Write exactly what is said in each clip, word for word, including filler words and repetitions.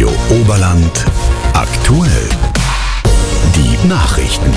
Radio Oberland aktuell. Die Nachrichten.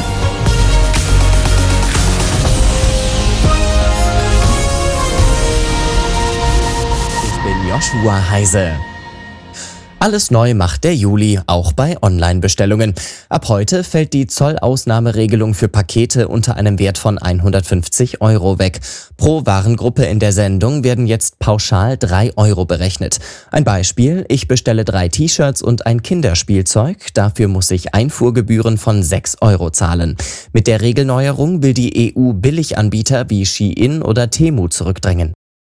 Ich bin Joshua Heise. Alles neu macht der Juli, auch bei Online-Bestellungen. Ab heute fällt die Zollausnahmeregelung für Pakete unter einem Wert von hundertfünfzig Euro weg. Pro Warengruppe in der Sendung werden jetzt pauschal drei Euro berechnet. Ein Beispiel: Ich bestelle drei T-Shirts und ein Kinderspielzeug. Dafür muss ich Einfuhrgebühren von sechs Euro zahlen. Mit der Regelneuerung will die E U Billiganbieter wie Shein oder Temu zurückdrängen.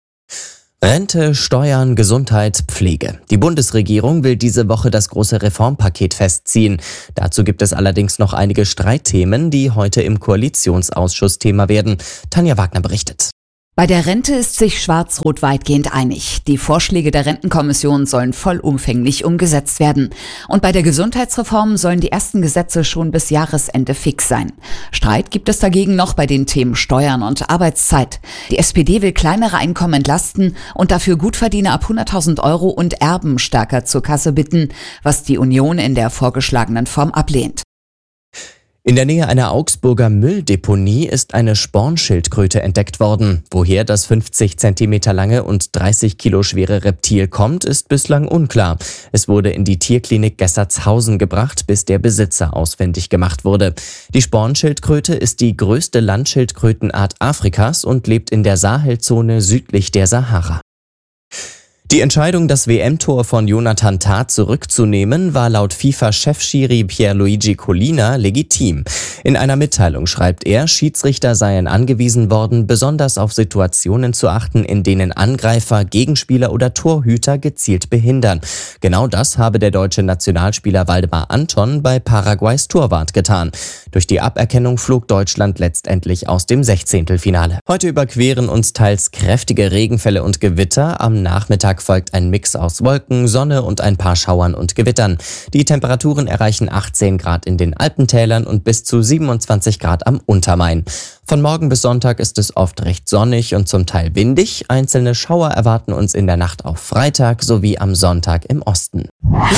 Rente, Steuern, Gesundheit, Pflege. Die Bundesregierung will diese Woche das große Reformpaket festziehen. Dazu gibt es allerdings noch einige Streitthemen, die heute im Koalitionsausschuss Thema werden. Tanja Wagner berichtet. Bei der Rente ist sich Schwarz-Rot weitgehend einig. Die Vorschläge der Rentenkommission sollen vollumfänglich umgesetzt werden. Und bei der Gesundheitsreform sollen die ersten Gesetze schon bis Jahresende fix sein. Streit gibt es dagegen noch bei den Themen Steuern und Arbeitszeit. Die S P D will kleinere Einkommen entlasten und dafür Gutverdiener ab hunderttausend Euro und Erben stärker zur Kasse bitten, was die Union in der vorgeschlagenen Form ablehnt. In der Nähe einer Augsburger Mülldeponie ist eine Spornschildkröte entdeckt worden. Woher das fünfzig Zentimeter lange und dreißig Kilo schwere Reptil kommt, ist bislang unklar. Es wurde in die Tierklinik Gessertshausen gebracht, bis der Besitzer ausfindig gemacht wurde. Die Spornschildkröte ist die größte Landschildkrötenart Afrikas und lebt in der Sahelzone südlich der Sahara. Die Entscheidung, das W M-Tor von Jonathan Tah zurückzunehmen, war laut FIFA-Chefschiri Pierluigi Collina legitim. In einer Mitteilung schreibt er, Schiedsrichter seien angewiesen worden, besonders auf Situationen zu achten, in denen Angreifer, Gegenspieler oder Torhüter gezielt behindern. Genau das habe der deutsche Nationalspieler Waldemar Anton bei Paraguays Torwart getan. Durch die Aberkennung flog Deutschland letztendlich aus dem Sechzehntelfinale. Heute überqueren uns teils kräftige Regenfälle und Gewitter. Am Nachmittag folgt ein Mix aus Wolken, Sonne und ein paar Schauern und Gewittern. Die Temperaturen erreichen achtzehn Grad in den Alpentälern und bis zu siebenundzwanzig Grad am Untermain. Von morgen bis Sonntag ist es oft recht sonnig und zum Teil windig. Einzelne Schauer erwarten uns in der Nacht auf Freitag sowie am Sonntag im Osten.